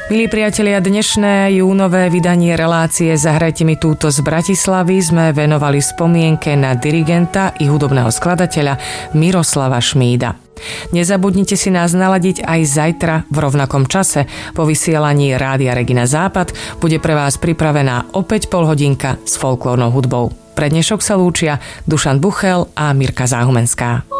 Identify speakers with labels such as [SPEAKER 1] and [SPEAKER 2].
[SPEAKER 1] Milí priatelia, dnešné júnové vydanie relácie Zahrajte mi túto z Bratislavy sme venovali spomienke na dirigenta i hudobného skladateľa Miroslava Šmída. Nezabudnite si nás naladiť aj zajtra v rovnakom čase. Po vysielaní Rádia Regina Západ bude pre vás pripravená opäť polhodinka s folklórnou hudbou. Pre dnešok sa lúčia Dušan Buchel a Mirka Záhumenská.